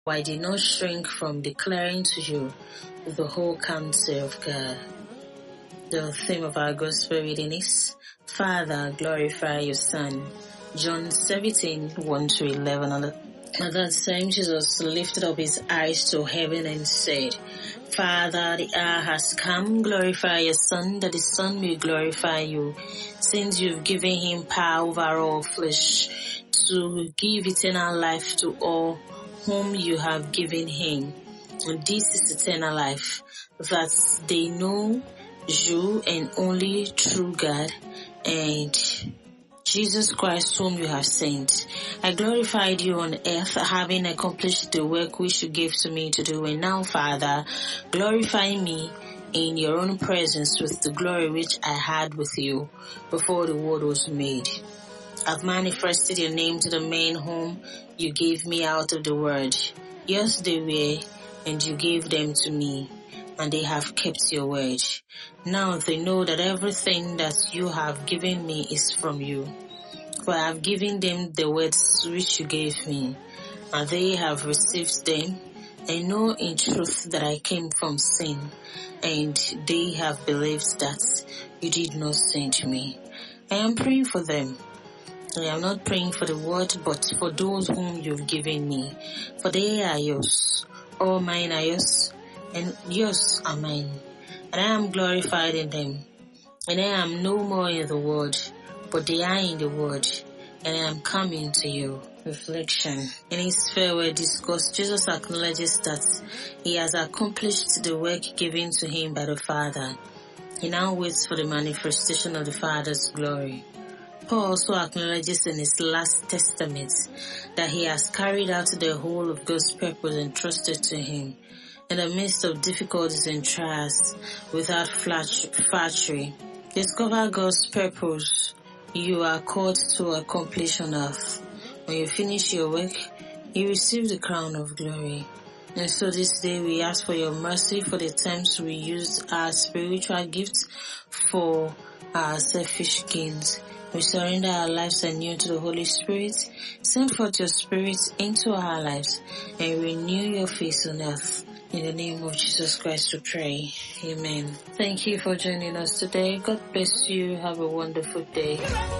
I did not shrink from declaring to you the whole counsel of God. The theme of our gospel reading is, Father, glorify your Son. John 17, 1-11. At that time, Jesus lifted up his eyes to heaven and said, Father, the hour has come, glorify your Son, that the Son may glorify you, since you've given him power over all flesh, to give eternal life to all whom you have given him. And this is eternal life, that they know you and only true God, and Jesus Christ whom you have sent. I glorified you on earth, having accomplished the work which you gave to me to do. And now, Father, glorify me in your own presence with the glory which I had with you before the world was made. I've manifested your name to the men whom you gave me out of the world. Yes, they were, and you gave them to me, and they have kept your word. Now they know that everything that you have given me is from you. For I have given them the words which you gave me, and they have received them, and know in truth that I came from sin, and they have believed that you did not send me. I am praying for them. I am not praying for the world, but for those whom you've given me, for they are yours. All mine are yours, and yours are mine, and I am glorified in them. And I am no more in the world, but they are in the world, and I am coming to you. Reflection. In his farewell discourse, Jesus acknowledges that he has accomplished the work given to him by the Father. He now waits for the manifestation of the Father's glory. Paul also acknowledges in his last testament that he has carried out the whole of God's purpose entrusted to him in the midst of difficulties and trials without flattery. Discover God's purpose you are called to accomplish on earth. When you finish your work, you receive the crown of glory. And so this day we ask for your mercy for the times we used our spiritual gifts for our selfish gains. We surrender our lives anew to the Holy Spirit. Send forth your Spirit into our lives and renew your face on earth. In the name of Jesus Christ we pray. Amen. Thank you for joining us today. God bless you. Have a wonderful day.